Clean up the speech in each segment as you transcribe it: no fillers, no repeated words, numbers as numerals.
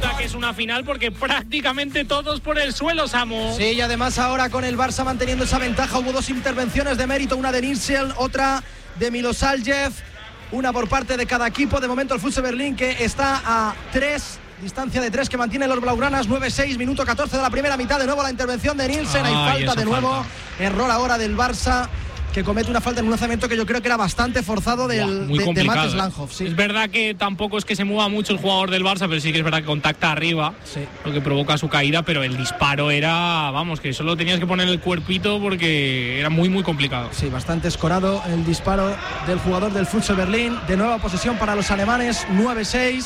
nota que es una final porque prácticamente todos por el suelo, Samu. Sí, y además ahora con el Barça manteniendo esa ventaja, hubo dos intervenciones de mérito, una de Nielsen, otra de Milosavljev, una por parte de cada equipo. De momento el FC Berlín, que está a 3, distancia de 3 que mantienen los blaugranas. 9-6, minuto 14 de la primera mitad. De nuevo la intervención de Nielsen. Hay falta de nuevo. Error ahora del Barça, que comete una falta en un lanzamiento que yo creo que era bastante forzado de Matt Slanhoff. Sí. Es verdad que tampoco es que se mueva mucho el jugador del Barça, pero sí que es verdad que contacta arriba, sí, lo que provoca su caída, pero el disparo era, vamos, que solo tenías que poner el cuerpito porque era muy, muy complicado. Sí, bastante escorado el disparo del jugador del FC Berlín. De nueva posesión para los alemanes, 9-6.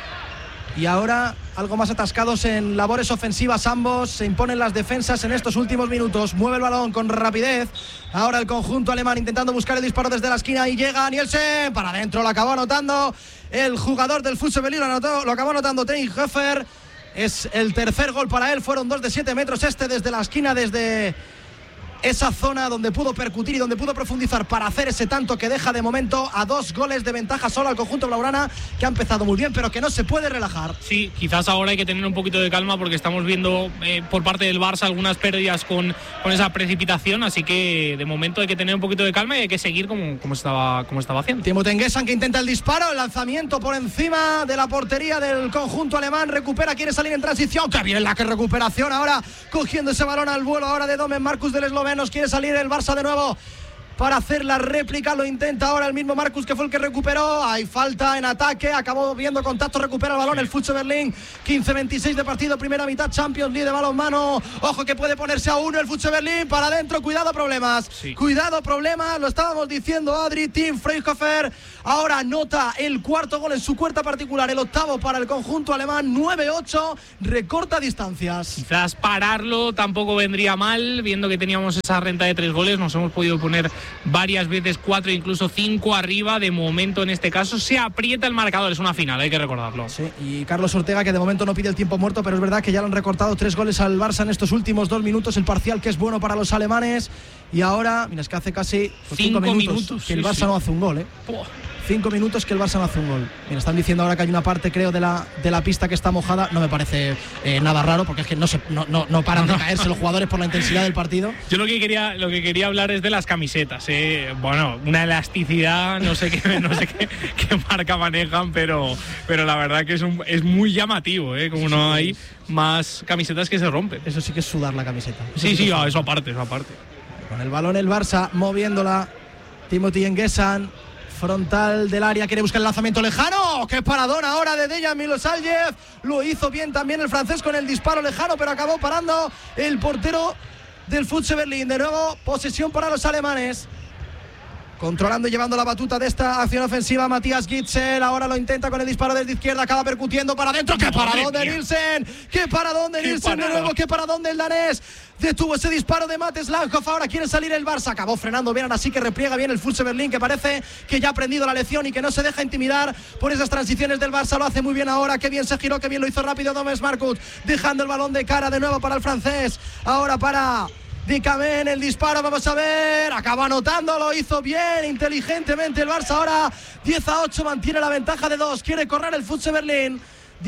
Y ahora algo más atascados en labores ofensivas ambos. Se imponen las defensas en estos últimos minutos. Mueve el balón con rapidez. Ahora el conjunto alemán intentando buscar el disparo desde la esquina y llega Nielsen. Para adentro, lo acabó anotando el jugador del FC Berlín. Lo acabó anotando Teinhofer. Es el tercer gol para él. Fueron 2 de 7 metros. Desde la esquina, desde esa zona donde pudo percutir y donde pudo profundizar para hacer ese tanto que deja de momento a 2 goles de ventaja solo al conjunto blaugrana, que ha empezado muy bien pero que no se puede relajar. Sí, quizás ahora hay que tener un poquito de calma porque estamos viendo por parte del Barça algunas pérdidas con esa precipitación, así que de momento hay que tener un poquito de calma y hay que seguir como estaba haciendo. Timo Tengesan, que intenta el disparo, el lanzamiento por encima de la portería del conjunto alemán, recupera, quiere salir en transición, que bien la que recuperación ahora, cogiendo ese balón al vuelo ahora de Domen Marcus del esloveno. Nos quiere salir el Barça de nuevo para hacer la réplica, lo intenta ahora el mismo Marcus, que fue el que recuperó. Hay falta en ataque, acabó viendo contacto, recupera el balón, sí. El FC Berlín, 15-26 de partido, primera mitad, Champions League de balonmano. Ojo que puede ponerse a 1 el FC Berlín, para adentro, cuidado problemas, sí. Cuidado problemas, lo estábamos diciendo, Adri. Tim Freyhofer ahora anota el cuarto gol en su cuarta particular, el octavo para el conjunto alemán. 9-8, recorta distancias. Quizás pararlo tampoco vendría mal, viendo que teníamos esa renta de 3 goles, nos hemos podido poner varias veces 4, incluso 5 arriba. De momento en este caso se aprieta el marcador, es una final, hay que recordarlo. Sí, y Carlos Ortega, que de momento no pide el tiempo muerto, pero es verdad que ya le han recortado 3 goles al Barça en estos últimos 2 minutos, el parcial que es bueno para los alemanes. Y ahora, mira, es que hace casi 5 minutos que el Barça no hace un gol, 5 minutos que el Barça no hace un gol. Mira, están diciendo ahora que hay una parte, creo, de la pista que está mojada. No me parece nada raro, porque es que no paran de caerse los jugadores por la intensidad del partido. Yo lo que quería hablar es de las camisetas. Bueno, una elasticidad, no sé qué marca manejan, pero la verdad que es muy llamativo, como no hay más camisetas que se rompen. Eso sí que es sudar la camiseta. Eso aparte. Con el balón el Barça moviéndola. Timothy Tengesan, frontal del área, quiere buscar el lanzamiento lejano. ¡Qué paradón ahora de Dejan Milosavljev! Lo hizo bien también el francés con el disparo lejano, pero acabó parando el portero del FC Berlín. De nuevo, posesión para los alemanes. Controlando y llevando la batuta de esta acción ofensiva, Matthias Gitzel. Ahora lo intenta con el disparo desde izquierda, acaba percutiendo para adentro. ¡Qué paradón de Nielsen! ¡Qué paradón de Nielsen! De nuevo, ¡qué paradón del danés! Detuvo ese disparo de Matt Slanhoff. Ahora quiere salir el Barça. Acabó frenando bien, así que repliega bien el FC Berlín, que parece que ya ha aprendido la lección y que no se deja intimidar por esas transiciones del Barça. Lo hace muy bien ahora. Qué bien se giró, qué bien lo hizo rápido Domen Marcus, dejando el balón de cara de nuevo para el francés. Ahora para Dikamen, el disparo, vamos a ver, acaba anotando, lo hizo bien, inteligentemente el Barça. Ahora 10-8, mantiene la ventaja de 2, quiere correr el FC Berlín.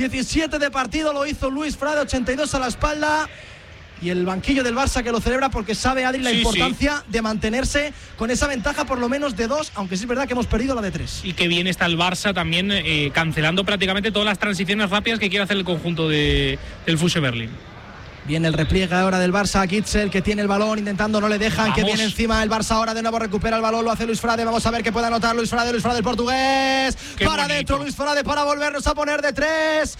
17 de partido, lo hizo Luis Frade, 82 a la espalda. Y el banquillo del Barça que lo celebra porque sabe, Adri, la importancia de mantenerse con esa ventaja por lo menos de 2, aunque sí es verdad que hemos perdido la de 3. Y que bien está el Barça también cancelando prácticamente todas las transiciones rápidas que quiere hacer el conjunto del FC Berlín. Viene el repliegue ahora del Barça, Gitzel, que tiene el balón, intentando, no le dejan, que viene encima el Barça ahora, de nuevo recupera el balón, lo hace Luis Frade, vamos a ver que puede anotar Luis Frade el portugués, para adentro Luis Frade para volvernos a poner de 3,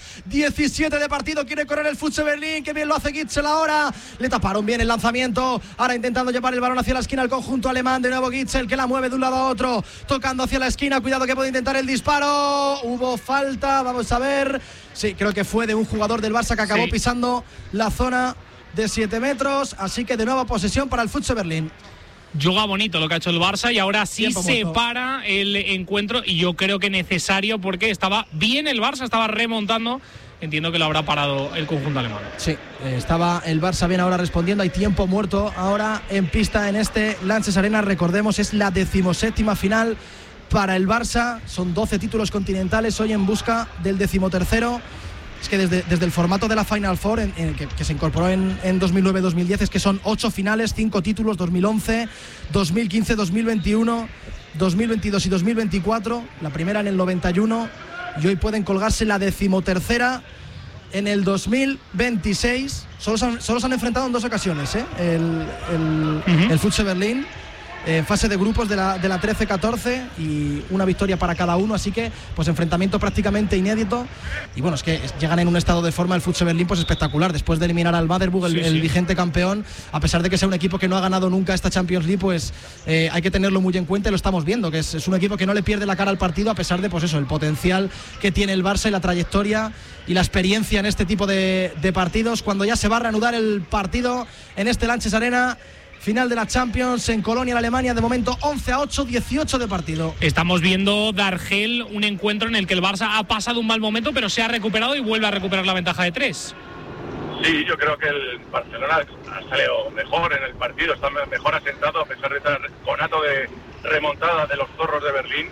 17 de partido, quiere correr el FC Berlín, que bien lo hace Gitzel ahora, le taparon bien el lanzamiento, ahora intentando llevar el balón hacia la esquina al conjunto alemán, de nuevo Gitzel, que la mueve de un lado a otro, tocando hacia la esquina, cuidado que puede intentar el disparo, hubo falta, vamos a ver. Sí, creo que fue de un jugador del Barça que acabó pisando la zona de 7 metros. Así que de nuevo posesión para el FC Berlín. Yoga bonito lo que ha hecho el Barça y ahora sí se para el encuentro. Y yo creo que necesario porque estaba bien el Barça, estaba remontando. Entiendo que lo habrá parado el conjunto alemán. Sí, estaba el Barça bien ahora respondiendo. Hay tiempo muerto ahora en pista en este Lanxess Arena. Recordemos, es la 17ª final para el Barça, son 12 títulos continentales, hoy en busca del 13º. es que desde el formato de la Final Four que se incorporó en 2009-2010, es que son 8 finales, 5 títulos, 2011, 2015, 2021, 2022 y 2024, la primera en el 91, y hoy pueden colgarse la 13ª en el 2026. Solo se han enfrentado en 2 ocasiones, el Futse Berlín, en fase de grupos de la 13-14, y una victoria para cada uno, así que pues enfrentamiento prácticamente inédito. Y bueno, es que llegan en un estado de forma el Futse Berlín pues espectacular, después de eliminar al Baderburg, el vigente campeón. A pesar de que sea un equipo que no ha ganado nunca esta Champions League, pues hay que tenerlo muy en cuenta, y lo estamos viendo, que es un equipo que no le pierde la cara al partido, a pesar de pues eso, el potencial que tiene el Barça y la trayectoria y la experiencia en este tipo de partidos. Cuando ya se va a reanudar el partido en este Lanxess Arena, final de la Champions en Colonia, en Alemania, de momento 11-8, 18 de partido. Estamos viendo, Dargel, un encuentro en el que el Barça ha pasado un mal momento, pero se ha recuperado y vuelve a recuperar la ventaja de 3. Sí, yo creo que el Barcelona ha salido mejor en el partido, está mejor asentado a pesar de estar conato de remontada de los zorros de Berlín.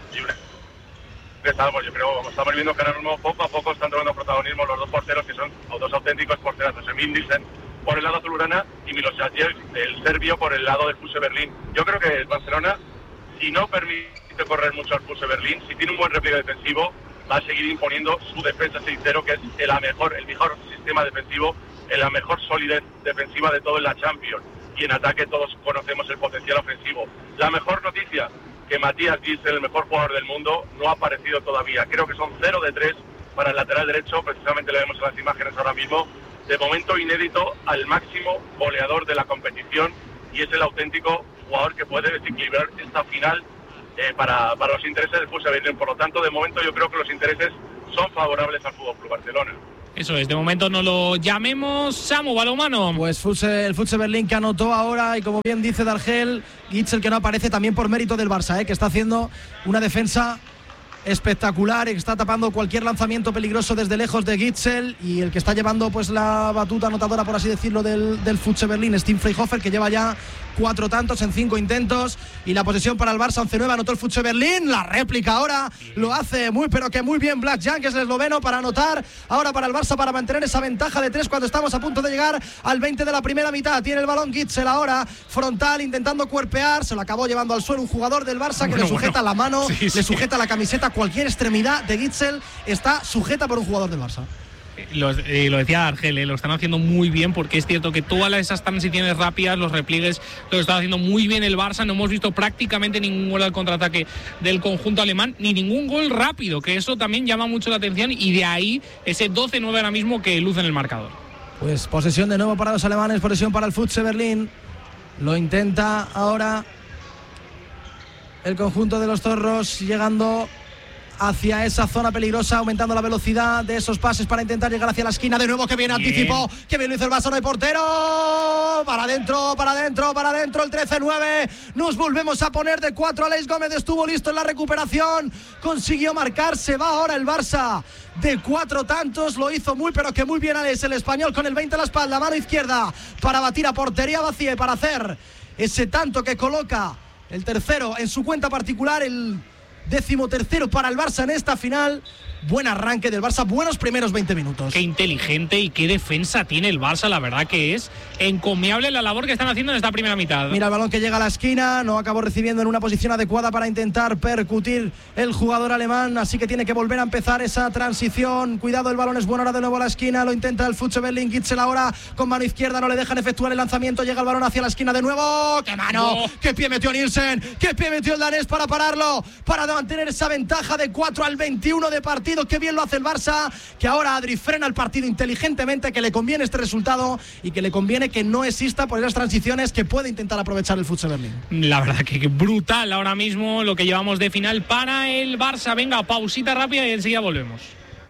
Yo creo que estamos viendo que ahora mismo poco a poco están tomando protagonismo los 2 porteros, que son 2 auténticos porterazos, Emil Nielsen por el lado azulgrana y Milošević, el serbio, por el lado del Futse Berlín. Yo creo que el Barcelona, si no permite correr mucho al Futse Berlín, si tiene un buen repliegue defensivo, va a seguir imponiendo su defensa 6-0, que es el mejor sistema defensivo, la mejor solidez defensiva de todo en la Champions. Y en ataque todos conocemos el potencial ofensivo. La mejor noticia, que Matías Gitzel, el mejor jugador del mundo, no ha aparecido todavía. Creo que son 0 de 3 para el lateral derecho, precisamente lo vemos en las imágenes ahora mismo. De momento inédito al máximo goleador de la competición, y es el auténtico jugador que puede desequilibrar esta final para los intereses del Futse Berlín. Por lo tanto, de momento yo creo que los intereses son favorables al FC Barcelona. Eso es, de momento no lo llamemos. Samu, balonmano. Pues el Futse Berlín, que anotó ahora, y como bien dice Dargel, Gitzel, que no aparece también por mérito del Barça, que está haciendo una defensa espectacular, y que está tapando cualquier lanzamiento peligroso desde lejos de Gitzel. Y el que está llevando pues la batuta anotadora, por así decirlo, del Futse Berlín, es Tim Freyhofer, que lleva ya 4 tantos en 5 intentos, y la posesión para el Barça. 11-9, anotó el Futse Berlín. La réplica ahora lo hace muy bien Black Jan, que es el esloveno, para anotar ahora para el Barça, para mantener esa ventaja de 3 cuando estamos a punto de llegar al 20 de la primera mitad. Tiene el balón Gitzel ahora, frontal, intentando cuerpear, se lo acabó llevando al suelo un jugador del Barça, que le sujeta la mano, le sujeta la camiseta. Cualquier extremidad de Gitzel está sujeta por un jugador del Barça. Lo decía Argel, lo están haciendo muy bien, porque es cierto que todas esas transiciones rápidas, los repliegues, lo está haciendo muy bien el Barça. No hemos visto prácticamente ningún gol al contraataque del conjunto alemán, ni ningún gol rápido, que eso también llama mucho la atención, y de ahí ese 12-9 ahora mismo que luce en el marcador. Pues posesión de nuevo para los alemanes, posesión para el Futse Berlín. Lo intenta ahora el conjunto de los zorros, llegando hacia esa zona peligrosa, aumentando la velocidad de esos pases para intentar llegar hacia la esquina. De nuevo, que bien anticipó, que bien lo hizo el Barça, no hay portero. Para adentro, el 13-9. Nos volvemos a poner de 4. Aleix Gómez estuvo listo en la recuperación, consiguió marcar. Se va ahora el Barça de 4 tantos, lo hizo muy bien Aleix, el español, con el 20 a la espalda, mano izquierda para batir a portería vacía y para hacer ese tanto que coloca el tercero en su cuenta particular, el 13º para el Barça en esta final. Buen arranque del Barça, buenos primeros 20 minutos. Qué inteligente y qué defensa tiene el Barça, la verdad que es encomiable la labor que están haciendo en esta primera mitad. Mira el balón que llega a la esquina, no acabó recibiendo en una posición adecuada para intentar percutir el jugador alemán, así que tiene que volver a empezar esa transición. Cuidado, el balón es bueno ahora de nuevo a la esquina, lo intenta el Futse Berlín. Gitzel ahora con mano izquierda, no le dejan efectuar el lanzamiento, llega el balón hacia la esquina de nuevo. ¡Qué mano! ¡Qué pie metió Nielsen! ¡Qué pie metió el danés para pararlo! Para mantener esa ventaja de 4 al 21 de partido. Qué bien lo hace el Barça, que ahora Adri frena el partido inteligentemente, que le conviene este resultado y que le conviene que no exista por esas transiciones que puede intentar aprovechar el Futse Berlín. La verdad que brutal ahora mismo lo que llevamos de final para el Barça. Venga, pausita rápida y enseguida volvemos.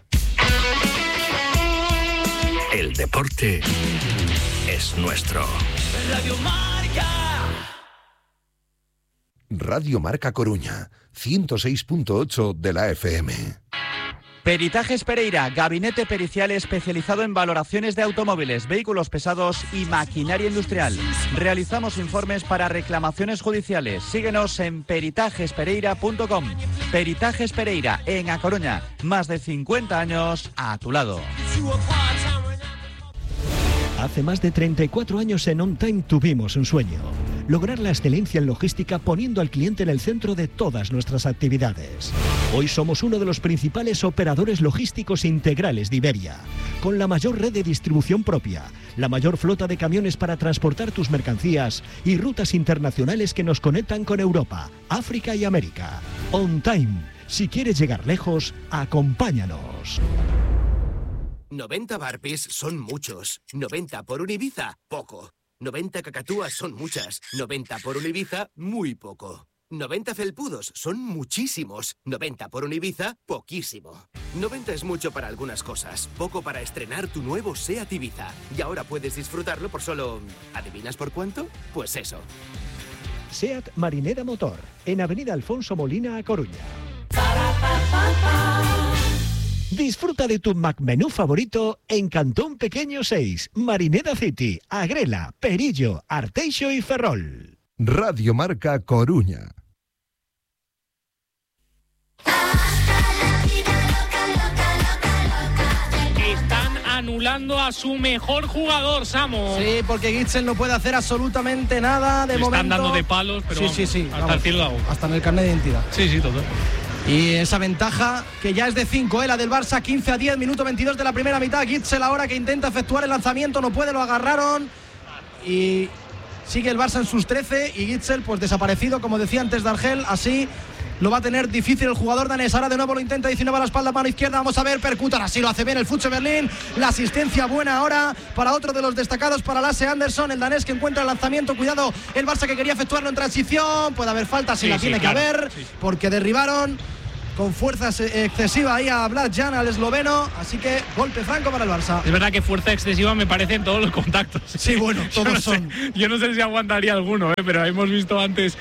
El deporte es nuestro. Radio Marca. Radio Marca Coruña, 106.8 de la FM. Peritajes Pereira, gabinete pericial especializado en valoraciones de automóviles, vehículos pesados y maquinaria industrial. Realizamos informes para reclamaciones judiciales. Síguenos en peritajespereira.com. Peritajes Pereira, en A Coruña, más de 50 años a tu lado. Hace más de 34 años en On Time tuvimos un sueño: lograr la excelencia en logística poniendo al cliente en el centro de todas nuestras actividades. Hoy somos uno de los principales operadores logísticos integrales de Iberia, con la mayor red de distribución propia, la mayor flota de camiones para transportar tus mercancías y rutas internacionales que nos conectan con Europa, África y América. On Time. Si quieres llegar lejos, acompáñanos. 90 Barbies son muchos. 90 por un Ibiza, poco. 90 cacatúas son muchas. 90 por un Ibiza, muy poco. 90 felpudos son muchísimos. 90 por un Ibiza, poquísimo. 90 es mucho para algunas cosas, poco para estrenar tu nuevo SEAT Ibiza. Y ahora puedes disfrutarlo por solo... ¿adivinas por cuánto? Pues eso. SEAT Marinera Motor, en Avenida Alfonso Molina, A Coruña. Disfruta de tu McMenú favorito en Cantón Pequeño 6, Marineda City, Agrela, Perillo, Arteixo y Ferrol. Radio Marca Coruña. Están anulando a su mejor jugador, Samu. Sí, porque Gitzel no puede hacer absolutamente nada de momento. Están dando de palos, pero sí, hasta vamos, el cielo de agua. hasta en el carnet de identidad. Sí, total. Y esa ventaja que ya es de 5, la del Barça, 15-10, minuto 22 de la primera mitad. Gitzel ahora que intenta efectuar el lanzamiento, no puede, lo agarraron. Y sigue el Barça en sus 13 y Gitzel pues desaparecido, como decía antes Dargel, así lo va a tener difícil el jugador danés. Ahora de nuevo lo intenta, 19 a la espalda, mano izquierda, vamos a ver, percutan, así lo hace bien el Futse Berlín. La asistencia buena ahora para otro de los destacados, para Lasse Andersson, el danés que encuentra el lanzamiento. Cuidado, el Barça que quería efectuarlo en transición, puede haber falta, si la tiene que haber, porque derribaron con fuerza excesiva ahí a Vlad Jan, al esloveno, así que golpe franco para el Barça. Es verdad que fuerza excesiva me parecen todos los contactos. Sí, bueno, todos son. Yo no sé si aguantaría alguno, pero hemos visto antes,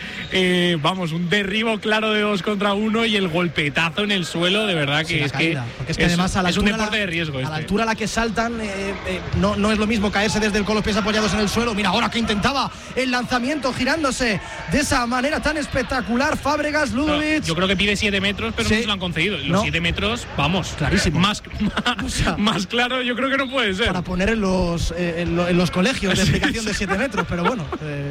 un derribo claro de 2 contra 1 y el golpetazo en el suelo, de verdad que es caída, porque es que además a la altura, es un deporte de riesgo. A la altura a la que saltan, no es lo mismo caerse desde con los pies apoyados en el suelo. Mira ahora que intentaba el lanzamiento girándose de esa manera tan espectacular Fábregas, Ludovic. Yo creo que pide 7 metros, pero no se lo han concedido. Los 7 metros, vamos, clarísimo. Más claro yo creo que no puede ser. Para poner en los colegios de explicación de 7 metros, pero bueno.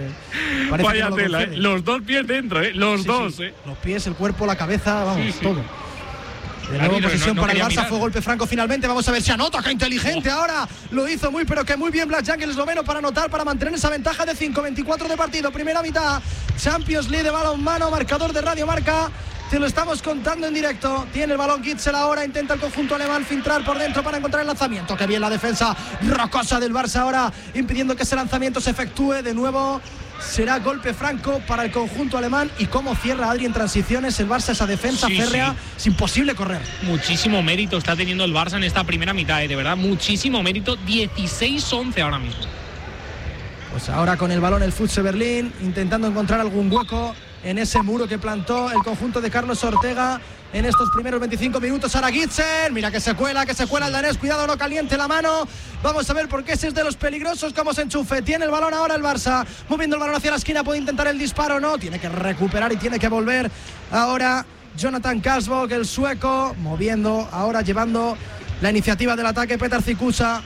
Vaya tela, los 2 pies dentro, los dos. Los pies, el cuerpo, la cabeza, vamos, todo. De nuevo Árbitro, posición para el Barça, mirar. fue golpe franco finalmente. Vamos a ver si anota, qué inteligente ahora. Lo hizo muy bien Black Jack, el esloveno, para anotar, para mantener esa ventaja de 5-24 de partido. Primera mitad, Champions League de balonmano, marcador de Radio Marca. Te lo estamos contando en directo. Tiene el balón Gitzel ahora, intenta el conjunto alemán filtrar por dentro para encontrar el lanzamiento. Que bien la defensa rocosa del Barça ahora, impidiendo que ese lanzamiento se efectúe. De nuevo será golpe franco para el conjunto alemán. Y cómo cierra Adri en transiciones el Barça esa defensa férrea. Es imposible correr. Muchísimo mérito está teniendo el Barça en esta primera mitad, de verdad, muchísimo mérito. 16-11 ahora mismo. Pues ahora con el balón el Futse Berlín, intentando encontrar algún hueco en ese muro que plantó el conjunto de Carlos Ortega en estos primeros 25 minutos. Ahora Gitzel, mira que se cuela el danés, cuidado, no caliente la mano. Vamos a ver por qué ese es de los peligrosos, como se enchufe. Tiene el balón ahora el Barça, moviendo el balón hacia la esquina, puede intentar el disparo, no, tiene que recuperar y tiene que volver ahora Jonathan Kasbok, el sueco, moviendo, ahora llevando la iniciativa del ataque. Petar Zikusa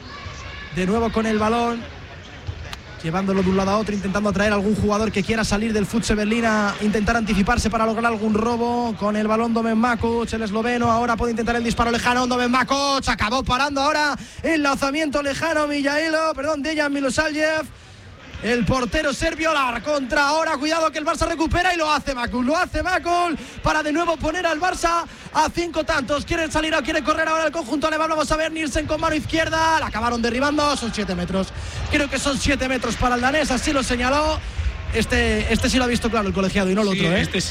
de nuevo con el balón, llevándolo de un lado a otro, intentando atraer a algún jugador que quiera salir del Futse Berlín a intentar anticiparse para lograr algún robo. Con el balón Domen Makuc, el esloveno, ahora puede intentar el disparo lejano. Domen Makuc acabó parando ahora el lanzamiento lejano. Dejan Milosaljev, el portero serbio, la contra ahora. Cuidado que el Barça recupera y lo hace Makuc para de nuevo poner al Barça a 5 tantos. Quiere salir o quiere correr ahora el conjunto alemán. Vamos a ver, Nielsen con mano izquierda, la acabaron derribando. Son 7 metros, creo que son 7 metros para el danés, así lo señaló. Este sí lo ha visto claro el colegiado y no el otro, ¿eh? Este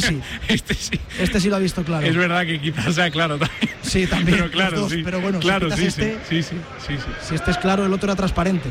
sí lo ha visto claro. Es verdad que quizás sea claro también. Sí, también. Pero claro, dos, sí. Pero bueno, claro, si sí. Si este es claro, el otro era transparente.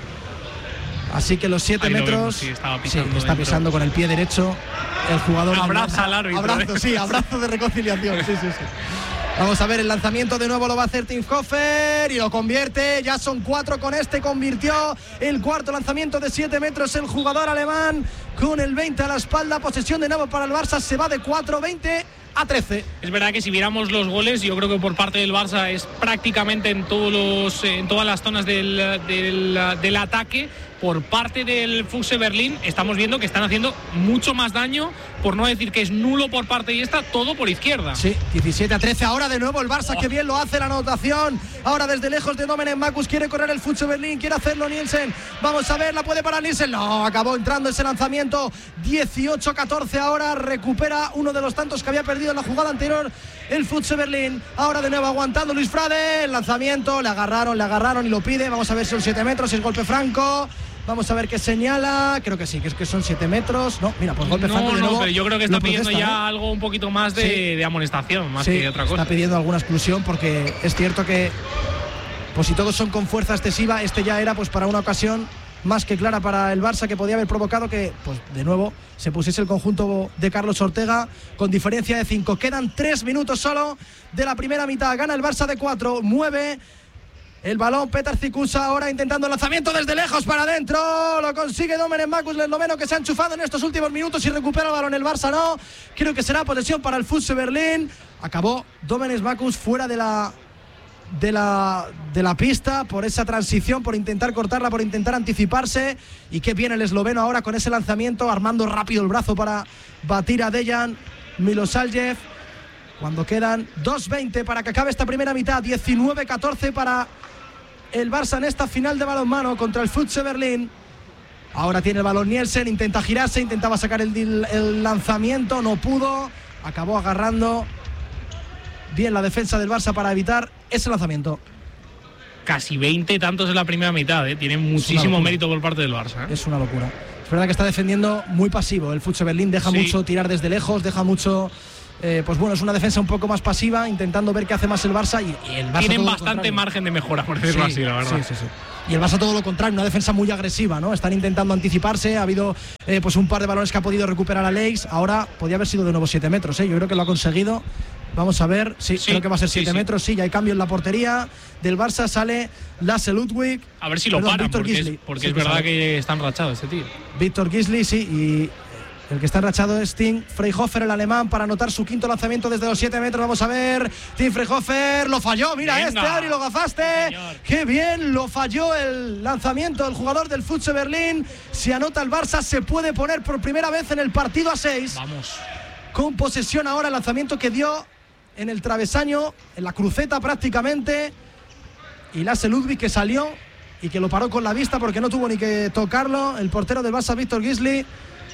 Así que los 7 metros. Está pisando con el pie derecho el jugador. Abraza al árbitro. Abrazo de reconciliación. Sí. Vamos a ver el lanzamiento, de nuevo lo va a hacer Tinhofer y lo convierte. Ya son 4 con este, convirtió el cuarto lanzamiento de 7 metros el jugador alemán con el 20 a la espalda. Posesión de nuevo para el Barça, se va de 4-20 17-13. Es verdad que si viéramos los goles, yo creo que por parte del Barça es prácticamente en todas las zonas del ataque. Por parte del FUS Berlín estamos viendo que están haciendo mucho más daño, por no decir que es nulo por parte y todo por izquierda. Sí, 17-13. Ahora de nuevo el Barça, que bien lo hace la anotación. Ahora desde lejos de Domenech Makus, quiere correr el FUS Berlín, quiere hacerlo Nielsen. Vamos a ver, la puede parar Nielsen. No, acabó entrando ese lanzamiento. 18-14 ahora, recupera uno de los tantos que había perdido en la jugada anterior el FUS Berlín. Ahora de nuevo aguantando Luis Frade, el lanzamiento, le agarraron y lo pide. Vamos a ver si son 7 metros, si es golpe franco. Vamos a ver qué señala. Creo que sí, que es que son 7 metros. No, mira, pues golpe franco de nuevo. Pero yo creo que está pidiendo ya algo un poquito más de amonestación, más que otra cosa. Está pidiendo alguna exclusión, porque es cierto que pues si todos son con fuerza excesiva, este ya era pues para una ocasión más que clara para el Barça, que podía haber provocado que pues de nuevo se pusiese el conjunto de Carlos Ortega con diferencia de 5. Quedan 3 minutos solo de la primera mitad. Gana el Barça de 4, mueve el balón Petar Cicusa, ahora intentando el lanzamiento desde lejos para adentro. Lo consigue Domenech Makus, el esloveno, que se ha enchufado en estos últimos minutos y recupera el balón el Barça. No, creo que será posesión para el FUS Berlín. Acabó Domenech Makus fuera de la pista por esa transición, por intentar cortarla, por intentar anticiparse. Y qué bien el esloveno ahora con ese lanzamiento, armando rápido el brazo para batir a Dejan Milosavljev. Cuando quedan 2:20 para que acabe esta primera mitad, 19-14 para el Barça en esta final de balonmano contra el FUS Berlín. Ahora tiene el balón Nielsen, intenta girarse, intentaba sacar el lanzamiento, no pudo, acabó agarrando bien la defensa del Barça para evitar ese lanzamiento. Casi 20 tantos en la primera mitad, tiene muchísimo mérito por parte del Barça. Es una locura. Es verdad que está defendiendo muy pasivo el FUS Berlín, deja mucho tirar desde lejos, deja mucho... pues bueno, es una defensa un poco más pasiva, intentando ver qué hace más el Barça, y el Barça tienen bastante margen de mejora, por decirlo así, la verdad. Sí. Y el Barça todo lo contrario, una defensa muy agresiva, ¿no? Están intentando anticiparse, ha habido pues un par de balones que ha podido recuperar Aleix. Ahora podía haber sido de nuevo 7 metros, yo creo que lo ha conseguido. Vamos a ver, creo que va a ser 7 metros, ya hay cambio en la portería del Barça, sale Lasse Ludwig. A ver si lo paran, porque es verdad que está enrachado este tío. Víctor Gisli, y el que está enrachado es Tim Freyhofer, el alemán, para anotar su quinto lanzamiento desde los 7 metros. Vamos a ver, Tim Freyhofer lo falló, mira. Venga, Adri, lo gafaste. Señor. Qué bien lo falló el lanzamiento del jugador del FUS Berlín. Si anota el Barça, se puede poner por primera vez en el partido a 6. Vamos. Con posesión ahora, el lanzamiento que dio en el travesaño, en la cruceta prácticamente, y Lasse Ludwig, que salió y que lo paró con la vista porque no tuvo ni que tocarlo el portero del Barça, Víctor Gisli.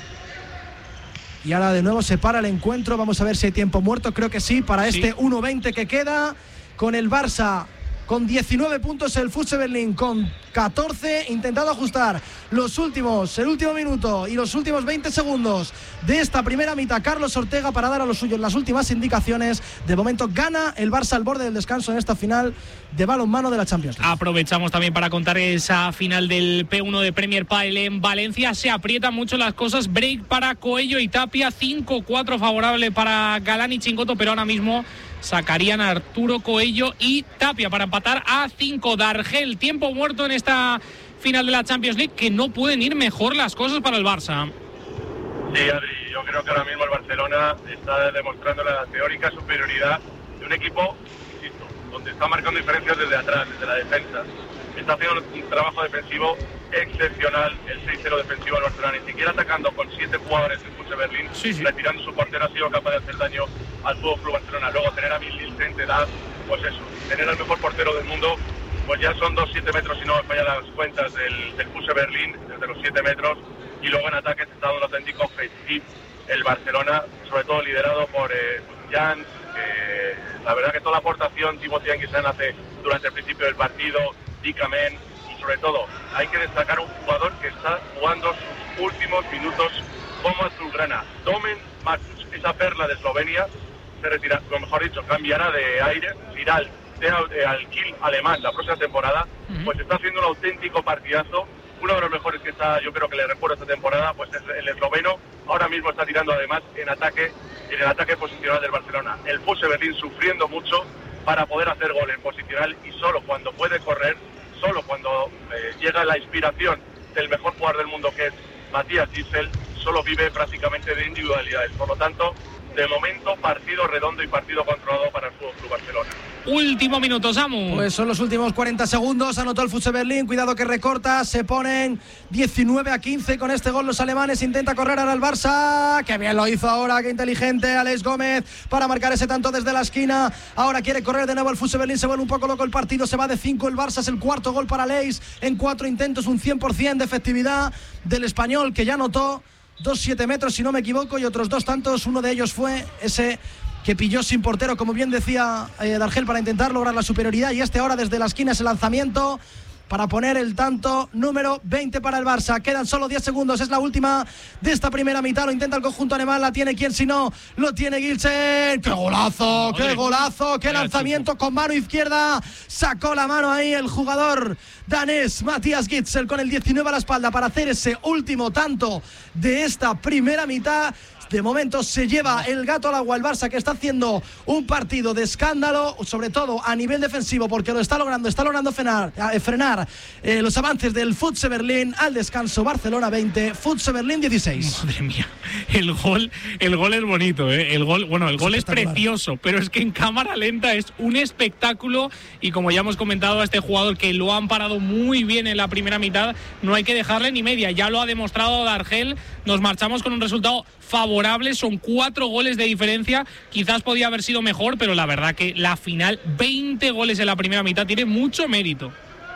Y ahora de nuevo se para el encuentro. Vamos a ver si hay tiempo muerto. Creo que sí, para este 1:20 que queda, con el Barça con 19 puntos, el FUS Berlín con 14, intentando ajustar el último minuto y los últimos 20 segundos de esta primera mitad. Carlos Ortega para dar a los suyos las últimas indicaciones. De momento gana el Barça al borde del descanso en esta final de balonmano de la Champions League. Aprovechamos también para contar esa final del P1 de Premier Padel en Valencia. Se aprietan mucho las cosas. Break para Coello y Tapia, 5-4 favorable para Galán y Chingoto, pero ahora mismo sacarían a Arturo Coello y Tapia para empatar a 5. Dargel, tiempo muerto en esta final de la Champions League, que no pueden ir mejor las cosas para el Barça. Sí, Adri, yo creo que ahora mismo el Barcelona está demostrando la teórica superioridad de un equipo, insisto, donde está marcando diferencias desde atrás, desde la defensa. Está haciendo un trabajo defensivo excepcional, el 6-0 defensivo del Barcelona, ni siquiera atacando con 7 jugadores del FUS Berlín, retirando su portero, ha sido capaz de hacer daño al Fútbol Barcelona. Luego tener a Nielsen te da, pues eso, tener al mejor portero del mundo, pues ya son 2-7 metros, si no me fallan las cuentas del FUS Berlín, desde los 7 metros, y luego en ataque se está dando un auténtico festín el Barcelona, sobre todo liderado por Jans, que la verdad que toda la aportación Timothy Anguissan hace durante el principio del partido, Dikamen, y sobre todo hay que destacar un jugador que está jugando sus últimos minutos como azulgrana, Domenech Makus, esa perla de Eslovenia, se retira, o mejor dicho, cambiará de aire, irá al Kiel alemán la próxima temporada, pues está haciendo un auténtico partidazo, uno de los mejores que está, yo creo que le recuerdo esta temporada, pues es el esloveno. Ahora mismo está tirando además en el ataque posicional del Barcelona. El FUS Berlín sufriendo mucho para poder hacer gol en posicional, y solo cuando puede correr, solo cuando llega la inspiración del mejor jugador del mundo, que es Matthias Gisel, solo vive prácticamente de individualidades. Por lo tanto, de momento partido redondo y partido controlado para el Fútbol Club Barcelona. Último minuto, Samu. Pues son los últimos 40 segundos. Anotó el FC Berlín. Cuidado que recorta. Se ponen 19-15 con este gol los alemanes. Intenta correr ahora el Barça. Qué bien lo hizo ahora. Qué inteligente Alex Gómez para marcar ese tanto desde la esquina. Ahora quiere correr de nuevo el FC Berlín. Se vuelve un poco loco el partido. Se va de 5 el Barça. Es el cuarto gol para Leis. En 4 intentos, un 100% de efectividad del español, que ya anotó 2-7 metros, si no me equivoco, y otros 2 tantos. Uno de ellos fue ese que pilló sin portero, como bien decía Dargel, para intentar lograr la superioridad. Y ahora desde la esquina ese lanzamiento para poner el tanto número 20 para el Barça. Quedan solo 10 segundos, es la última de esta primera mitad. Lo intenta el conjunto alemán, la tiene quien si no, lo tiene Gilsen. ¡Qué golazo! ¡Qué golazo! ¡Qué lanzamiento con mano izquierda! Sacó la mano ahí el jugador danés Matthias Gitzel con el 19 a la espalda para hacer ese último tanto de esta primera mitad. De momento se lleva el gato al agua el Barça, que está haciendo un partido de escándalo, sobre todo a nivel defensivo, porque lo está logrando frenar los avances del FC Berlín. Al descanso, Barcelona 20, FC Berlín 16. Madre mía, el gol es bonito, ¿eh? El gol es precioso, pero es que en cámara lenta es un espectáculo, y como ya hemos comentado, a este jugador que lo han parado muy bien en la primera mitad, no hay que dejarle ni media, ya lo ha demostrado Dargel. Nos marchamos con un resultado favorable, son 4 goles de diferencia, quizás podía haber sido mejor, pero la verdad que la final, 20 goles en la primera mitad, tiene mucho mérito.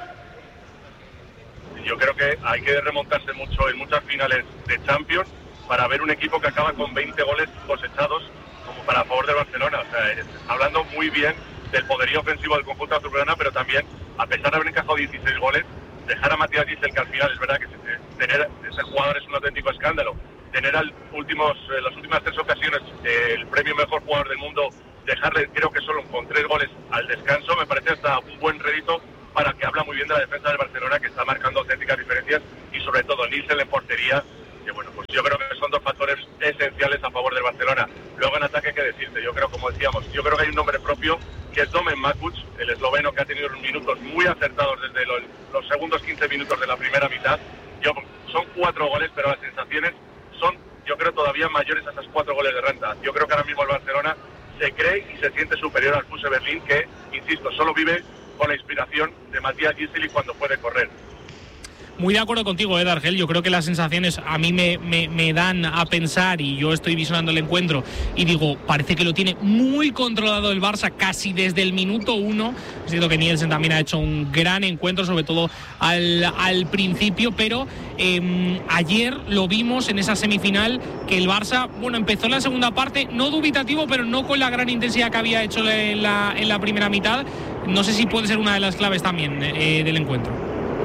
Yo creo que hay que remontarse mucho en muchas finales de Champions para ver un equipo que acaba con 20 goles cosechados como para a favor del Barcelona. O sea, hablando muy bien del poderío ofensivo del conjunto azulgrana, pero también, a pesar de haber encajado 16 goles, dejar a Matthias Gitzel, que al final es verdad que tener ese jugador es un auténtico escándalo. Tener las últimas 3 ocasiones el premio mejor jugador del mundo, dejarle creo que solo con 3 goles al descanso, me parece hasta un buen rédito, para que habla muy bien de la defensa del Barcelona, que está marcando auténticas diferencias, y sobre todo Nielsen en portería, que bueno, pues yo creo que son 2 factores esenciales a favor del Barcelona. Luego en ataque, ¿qué decirte? Yo creo, como decíamos, yo creo que hay un nombre propio, que es Domen Makuc, el esloveno, que ha tenido unos minutos muy acertados desde los segundos 15 minutos de la primera mitad. Son 4 goles, pero las sensaciones son, yo creo, todavía mayores a esos 4 goles de renta. Yo creo que ahora mismo el Barcelona se cree y se siente superior al FC Berlín, que, insisto, solo vive con la inspiración de Matthias Gitzel cuando puede correr. Muy de acuerdo contigo, Dargel. Yo creo que las sensaciones a mí me dan a pensar, y yo estoy visionando el encuentro y digo, parece que lo tiene muy controlado el Barça casi desde el minuto 1. Es cierto que Nielsen también ha hecho un gran encuentro, sobre todo al principio, pero ayer lo vimos en esa semifinal, que el Barça, empezó en la segunda parte, no dubitativo, pero no con la gran intensidad que había hecho en la primera mitad. No sé si puede ser una de las claves también del encuentro.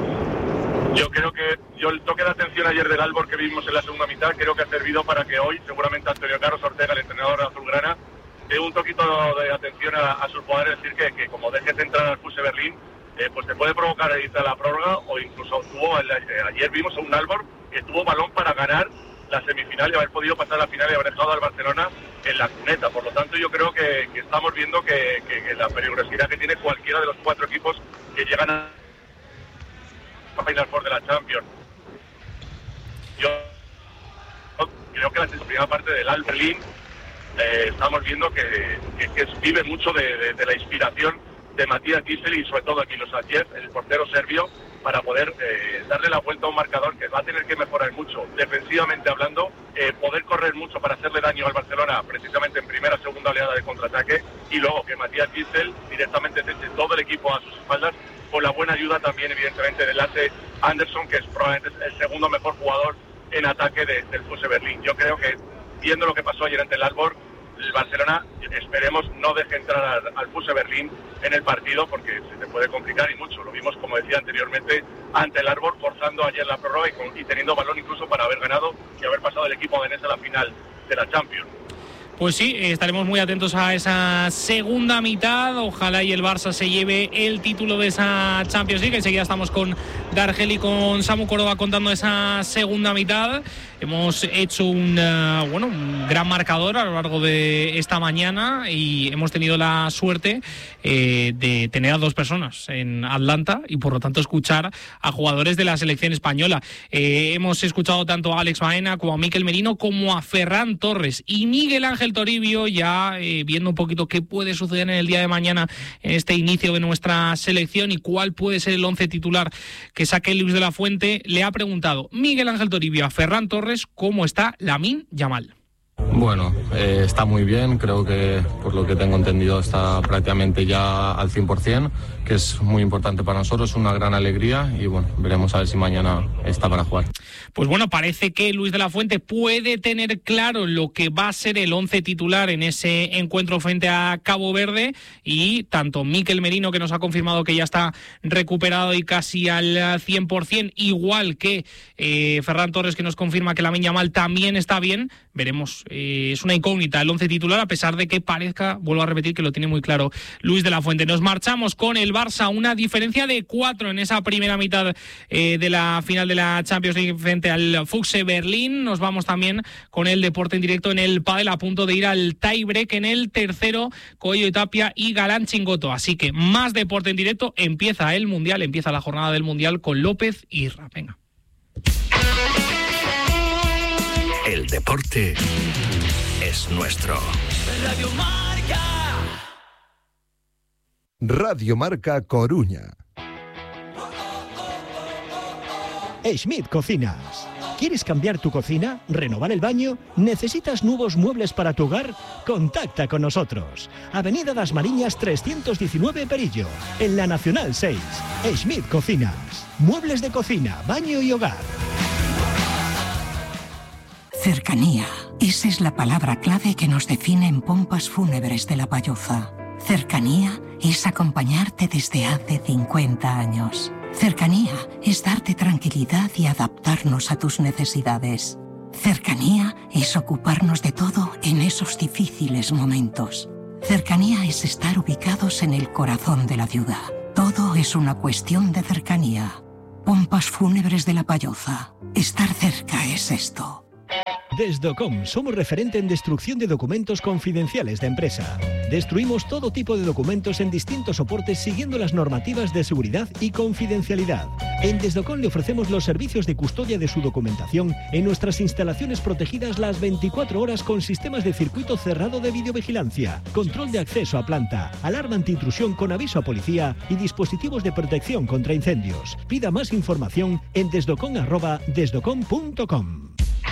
Yo creo que el toque de atención ayer del Albor que vimos en la segunda mitad, creo que ha servido para que hoy, seguramente Antonio Carlos Ortega, el entrenador azulgrana, dé un toquito de atención a sus jugadores, es decir, que como dejes de entrar al FC Berlín, pues te puede provocar irte a la prórroga, o incluso ayer vimos a un Albor que tuvo balón para ganar la semifinal y haber podido pasar a la final y haber dejado al Barcelona en la cuneta. Por lo tanto, yo creo que estamos viendo que la peligrosidad que tiene cualquiera de los 4 equipos que llegan a Final Four de la Champions. Yo creo que la primera parte del Al Berlín estamos viendo que vive mucho de la inspiración de Matthias Gitzel y sobre todo aquí los Ayer, el portero serbio, para poder darle la vuelta a un marcador que va a tener que mejorar mucho defensivamente hablando, poder correr mucho para hacerle daño al Barcelona precisamente en primera o segunda oleada de contraataque, y luego que Matthias Gitzel directamente se eche todo el equipo a sus espaldas, con la buena ayuda también evidentemente del Lasse Anderson, que es probablemente el segundo mejor jugador en ataque del FC Berlín. Yo creo que, viendo lo que pasó ayer ante el Albor, el Barcelona, esperemos, no deje entrar al FC Berlín en el partido, porque se te puede complicar y mucho. Lo vimos, como decía anteriormente, ante el Arbor, forzando ayer la prórroga y teniendo balón incluso para haber ganado y haber pasado el equipo danés a la final de la Champions. Pues sí, estaremos muy atentos a esa segunda mitad. Ojalá y el Barça se lleve el título de esa Champions League. Enseguida estamos con Dargel y con Samu Córdoba contando esa segunda mitad. Hemos hecho un gran marcador a lo largo de esta mañana y hemos tenido la suerte de tener a 2 personas en Atlanta y por lo tanto escuchar a jugadores de la selección española. Hemos escuchado tanto a Alex Baena como a Mikel Merino como a Ferran Torres y Miguel Ángel Ángel Toribio, ya viendo un poquito qué puede suceder en el día de mañana en este inicio de nuestra selección y cuál puede ser el 11 titular que saque Luis de la Fuente, le ha preguntado Miguel Ángel Toribio a Ferran Torres cómo está Lamine Yamal. Bueno, está muy bien, creo que por lo que tengo entendido está prácticamente ya al 100%, que es muy importante para nosotros, una gran alegría y bueno, veremos a ver si mañana está para jugar. Pues bueno, parece que Luis de la Fuente puede tener claro lo que va a ser el 11 titular en ese encuentro frente a Cabo Verde y tanto Mikel Merino, que nos ha confirmado que ya está recuperado y casi al 100%, igual que Ferran Torres, que nos confirma que Lamine Yamal también está bien, veremos. Es una incógnita el 11 titular, a pesar de que parezca, vuelvo a repetir, que lo tiene muy claro Luis de la Fuente. Nos marchamos con el Barça, una diferencia de 4 en esa primera mitad de la final de la Champions League frente al Füchse Berlín. Nos vamos también con el deporte en directo en el pádel, a punto de ir al tie-break en el tercero, Coello y Tapia y Galán Chingoto. Así que más deporte en directo, empieza el Mundial, empieza la jornada del Mundial con López y Irra. Venga. El deporte es nuestro. Radio Marca. Radio Marca Coruña. Schmidt Cocinas. ¿Quieres cambiar tu cocina? ¿Renovar el baño? ¿Necesitas nuevos muebles para tu hogar? Contacta con nosotros. Avenida Das Mariñas 319 Perillo, en la Nacional 6. Schmidt Cocinas. Muebles de cocina, baño y hogar. Cercanía. Esa es la palabra clave que nos define en Pompas Fúnebres de La Palloza. Cercanía es acompañarte desde hace 50 años. Cercanía es darte tranquilidad y adaptarnos a tus necesidades. Cercanía es ocuparnos de todo en esos difíciles momentos. Cercanía es estar ubicados en el corazón de la ciudad. Todo es una cuestión de cercanía. Pompas Fúnebres de La Palloza. Estar cerca es esto. Desdocom, somos referente en destrucción de documentos confidenciales de empresa. Destruimos todo tipo de documentos en distintos soportes siguiendo las normativas de seguridad y confidencialidad. En Desdocom le ofrecemos los servicios de custodia de su documentación en nuestras instalaciones protegidas las 24 horas con sistemas de circuito cerrado de videovigilancia, control de acceso a planta, alarma antiintrusión con aviso a policía y dispositivos de protección contra incendios. Pida más información en desdocom@desdocom.com.